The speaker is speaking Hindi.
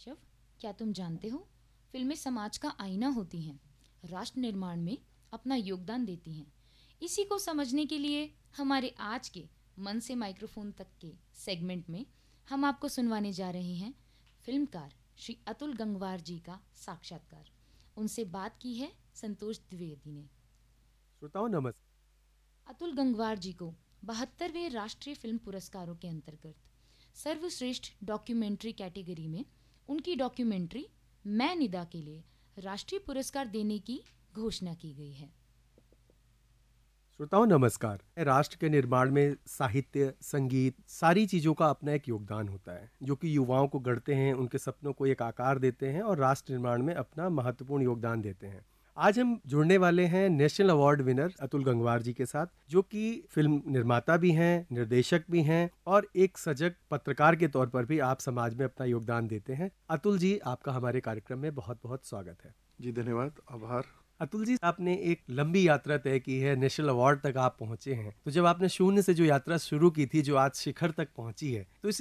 केशव, क्या तुम जानते हो, फिल्में समाज का आईना होती हैं, राष्ट्र निर्माण में अपना योगदान देती हैं। इसी को समझने के लिए हमारे आज के मन से माइक्रोफोन तक के सेगमेंट में हम आपको सुनवाने जा रहे हैं फिल्मकार श्री अतुल गंगवार जी का साक्षात्कार। उनसे बात की है संतोष द्विवेदी ने। श्रोताओं नमस्कार। अतुल गंगवार जी को 72वें राष्ट्रीय फिल्म पुरस्कारों के अंतर्गत सर्वश्रेष्ठ डॉक्यूमेंट्री कैटेगरी में उनकी डॉक्यूमेंट्री मैं निदा के लिए राष्ट्रीय पुरस्कार देने की घोषणा की गई है। श्रोताओं नमस्कार। राष्ट्र के निर्माण में साहित्य, संगीत, सारी चीज़ों का अपना एक योगदान होता है जो कि युवाओं को गढ़ते हैं, उनके सपनों को एक आकार देते हैं और राष्ट्र निर्माण में अपना महत्वपूर्ण योगदान देते हैं। आज हम जुड़ने वाले हैं national award winner Atul Gangwar जी के साथ, जो कि फिल्म निर्माता भी हैं, निर्देशक भी हैं और एक सजग पत्रकार के तौर पर भी आप समाज में अपना योगदान देते हैं। अतुल जी, आपका हमारे कार्यक्रम में बहुत बहुत स्वागत है। जी धन्यवाद, आभार। अतुल जी, आपने एक लंबी यात्रा तय की है, नेशनल अवार्ड तक आप पहुंचे हैं। तो जब आपने शून्य से जो यात्रा शुरू की थी, जो आज शिखर तक पहुंची है, तो इस